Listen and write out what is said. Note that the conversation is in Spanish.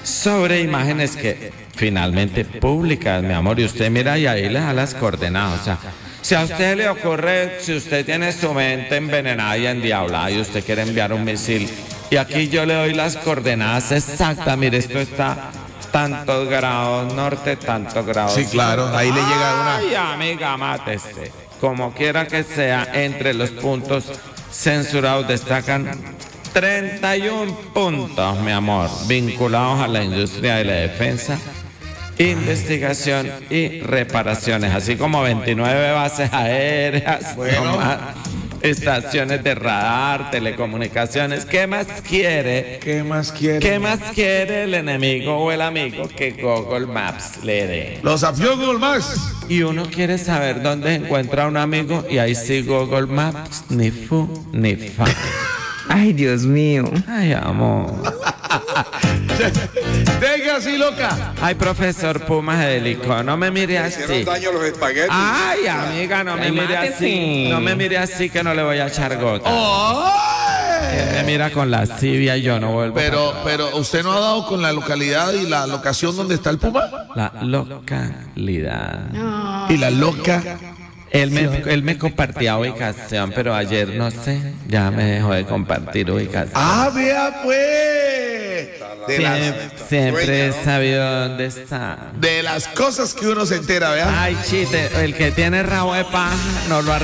sobre imágenes que finalmente públicas, mi amor, y usted mira y ahí le da las coordenadas, o sea, si a usted le ocurre, si usted tiene su mente envenenada y endiablada y usted quiere enviar un misil, y aquí yo le doy las coordenadas exactas, mire, esto está tantos grados norte, tantos grados Sí, claro, ahí le llega una. Ay, amiga, mátese. Como quiera que sea, entre los puntos censurados destacan 31 puntos, mi amor, vinculados a la industria de la defensa, investigación y reparaciones, así como 29 bases aéreas, Bueno. estaciones de radar, telecomunicaciones. ¿Qué más quiere? ¿Qué más quiere? ¿Qué más quiere el enemigo o el amigo que Google Maps le dé? Los afió Google Maps. Y uno quiere saber dónde encuentra a un amigo y ahí sí Google Maps, ni fu ni fa. Ay, Dios mío. Ay, amor. Venga así, loca. Ay, profesor Pumas de Delico, no me mire así. Hicieron daño los espaguetis. Ay, amiga, no me Ay, mire mátese. así. No me mire así que no le voy a echar gota. ¡Ay! Él me mira con lascivia y yo no vuelvo. Pero usted no ha dado con la localidad y la locación donde está el Puma. La localidad. Y la loca. Él me compartía ubicación, pero ayer no sé, ya me dejó de compartir ubicación. Ah, vea pues. Siempre he sabido dónde está. De las cosas que uno se entera, vea. Ay, chiste, el que tiene rabo de paja no lo arregla.